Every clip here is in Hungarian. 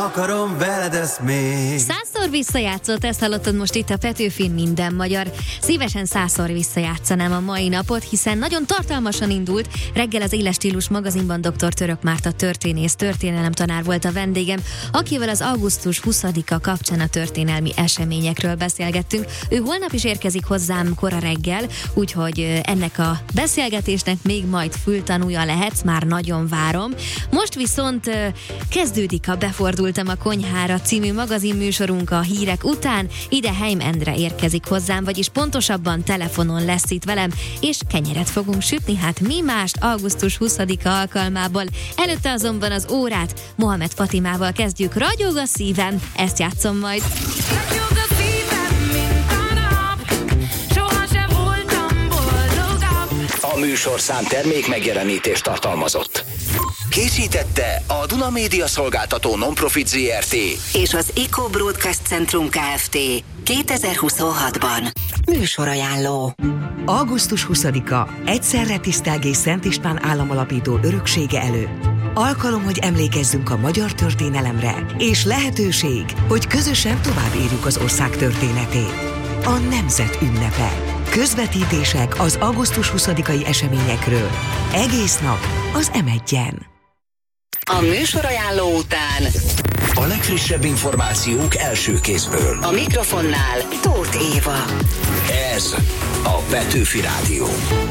Akarom veled ezt még. 100-szor visszajátszott, ezt hallottad most itt a Petőfin Minden Magyar. Szívesen 100-szor visszajátszanám a mai napot, hiszen nagyon tartalmasan indult. Reggel az Éles Stílus magazinban dr. Török Márta történész, történelemtanár volt a vendégem, akivel az augusztus 20-a kapcsán a történelmi eseményekről beszélgettünk. Ő holnap is érkezik hozzám kora reggel, úgyhogy ennek a beszélgetésnek még majd fültanúja lehetsz, már nagyon várom. Most viszont kezdődik a Befordultam a konyhára című magazinműsorunk a hírek után. Ide Heim Endre érkezik hozzám, vagyis pontosabban telefonon lesz itt velem, és kenyeret fogunk sütni, hát mi mást augusztus 20-a alkalmából. Előtte azonban az órát Mohamed Fatimával kezdjük. Ragyog a szívem, ezt játszom majd. Ragyog a szívem, mint a nap, sohasem voltam boldogabb. A műsorszám termék megjelenítést tartalmazott. Készítette a Duna Média Szolgáltató Non-Profit Zrt. és az Eco Broadcast Centrum Kft. 2026-ban. Műsorajánló. Augusztus 20-a egyszerre tisztelgés Szent István államalapító öröksége előtt. Alkalom, hogy emlékezzünk a magyar történelemre, és lehetőség, hogy közösen tovább írjuk az ország történetét. A nemzet ünnepe. Közvetítések az augusztus 20-ai eseményekről. Egész nap az M1-en. A műsorajánló után A legfrissebb információk első kézből. a mikrofonnál Tóth Éva. Ez a Petőfi Rádió.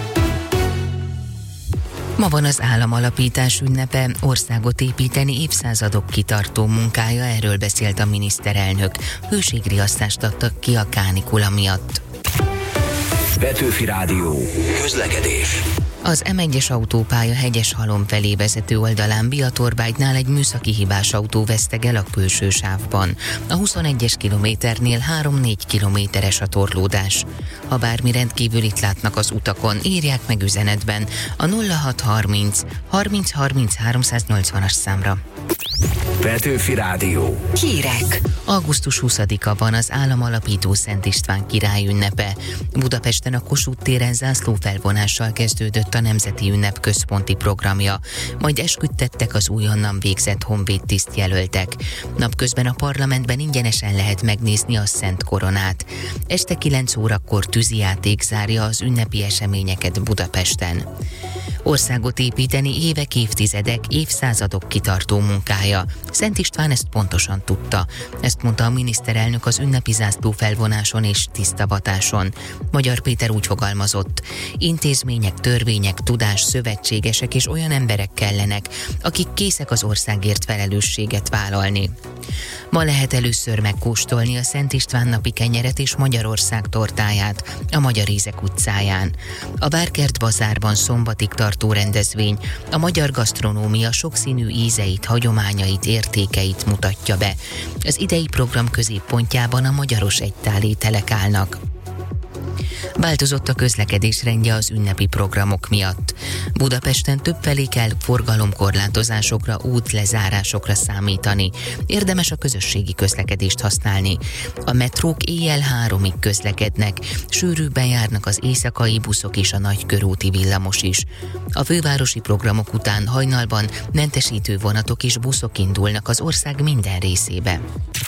Ma van az államalapítás ünnepe, országot építeni évszázadok kitartó munkája, erről beszélt a miniszterelnök. Hőségriasztást adtak ki a kánikula miatt. Petőfi Rádió. Közlekedés. Az M1-es autópálya Hegyeshalom felé vezető oldalán Biatorbágynál egy műszaki hibás autó veszteg el a külső sávban. A 21-es kilométernél 3-4 kilométeres a torlódás. Ha bármi rendkívülit látnak az utakon, írják meg üzenetben a 0630 30 30 380-as számra. Petőfi Rádió. Hírek. Augusztus 20-a van az államalapító Szent István király ünnepe. Budapesten a Kossuth téren zászlófelvonással kezdődött a Nemzeti Ünnep központi programja, majd esküdtettek az újonnan végzett honvéd tisztjelöltek. Napközben a parlamentben ingyenesen lehet megnézni a Szent Koronát. Este 9 órakor tűzijáték zárja az ünnepi eseményeket Budapesten. Országot építeni évek, évtizedek, évszázadok kitartó munkája. Szent István ezt pontosan tudta. Ezt mondta a miniszterelnök az ünnepi zászlófelvonáson és tisztavatáson. Magyar Péter úgy fogalmazott: intézmények, törvények, tudás, szövetségesek és olyan emberek kellenek, akik készek az országért felelősséget vállalni. Ma lehet először megkóstolni a Szent István napi kenyeret és Magyarország tortáját a Magyar Ízek utcáján. A Várkert bazárban szombatig tartó rendezvény a magyar gasztronómia sokszínű ízeit, hagyományait, értékeit mutatja be. Az idei program középpontjában a magyaros egytálételek állnak. Változott a közlekedés rendje az ünnepi programok miatt. Budapesten többfelé kell forgalomkorlátozásokra, útlezárásokra számítani. Érdemes a közösségi közlekedést használni. A metrók éjjel 3-ig közlekednek, sűrűbben járnak az éjszakai buszok és a nagykörúti villamos is. A fővárosi programok után hajnalban mentesítő vonatok és buszok indulnak az ország minden részébe.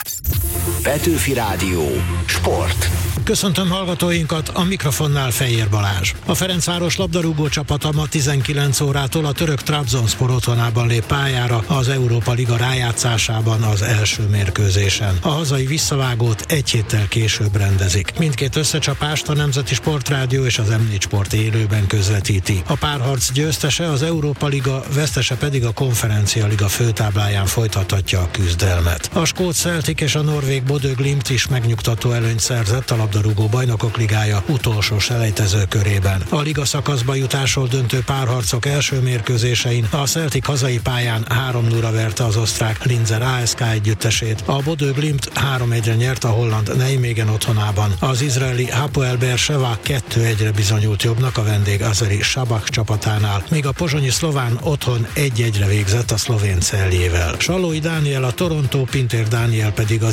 Petőfi Rádió. Sport. Köszöntöm hallgatóinkat, a mikrofonnál Fejér Balázs. A Ferencváros labdarúgó csapata ma 19 órától a török Trabzonspor otthonában lép pályára az Európa Liga rájátszásában az első mérkőzésen. A hazai visszavágót egy héttel később rendezik. Mindkét összecsapást a Nemzeti Sportrádió és az M4 Sport élőben közvetíti. A párharc győztese az Európa Liga, vesztese pedig a Konferencia Liga főtábláján folytathatja a küzdelmet. A skót Celtic és a norvég Bodø Glimt is megnyugtató előnyt szerzett a labdarúgó bajnokok ligája utolsó selejtező körében. A liga szakaszba jutásról döntő párharcok első mérkőzésein a Celtic hazai pályán 3-0-ra verte az osztrák Linzer ASK együttesét. A Bodø Glimt 3-1-re nyert a holland Nijmegen otthonában. Az izraeli Hapoel Beersheva 2-1-re bizonyult jobbnak a vendég azeri Sabak csapatánál, míg a pozsonyi szlován otthon 1-1-re végzett a szlovén Celjével. Sallói Dániel a Toronto, Pintér Dániel pedig az Inter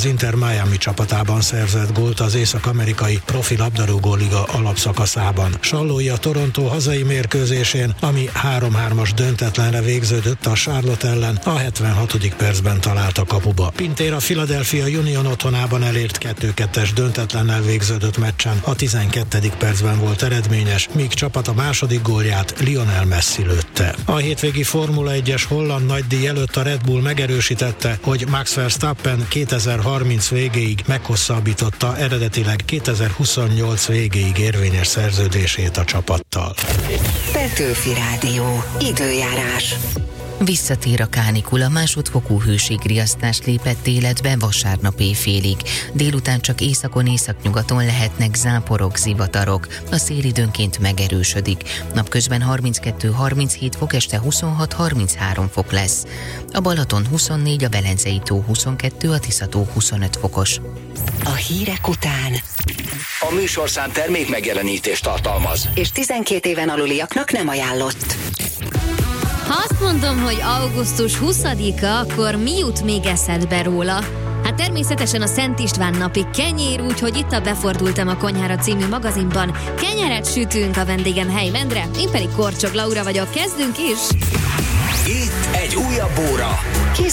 Miami csapatában szerzett gólt az észak-amerikai profi labdarúgó liga alapszakaszában. Sallói a Toronto hazai mérkőzésén, ami 3-3-as döntetlenre végződött a Charlotte ellen, a 76. percben talált a kapuba. Pintér a Philadelphia Union otthonában elért 2-2-es döntetlennel végződött meccsen a 12. percben volt eredményes, míg csapata második gólját Lionel Messi lőtte. A hétvégi Formula 1-es holland nagydíj előtt a Red Bull megerősítette, hogy Max Verstappen 2030 végéig meghosszabbította eredetileg 2028 végéig érvényes szerződését a csapattal. Petőfi Rádió. Időjárás. Visszatér a kánikula, másodfokú hőségriasztás lépett életbe vasárnap éjfélig. Délután csak északon, északnyugaton lehetnek záporok, zivatarok. A szél időnként megerősödik. Napközben 32-37 fok, este 26-33 fok lesz. A Balaton 24, a Velencei tó 22, a Tisza-tó 25 fokos. A hírek után. A műsorszám termék megjelenítést tartalmaz. És 12 éven aluliaknak nem ajánlott. Ha azt mondom, hogy augusztus 20-a, akkor mi jut még eszedbe róla? Hát természetesen a Szent István napi kenyér, úgyhogy itt a Befordultam a konyhára című magazinban kenyeret sütünk, a vendégem Hely Endre, én pedig Korcsog Laura vagyok, kezdünk is! Itt egy újabb óra.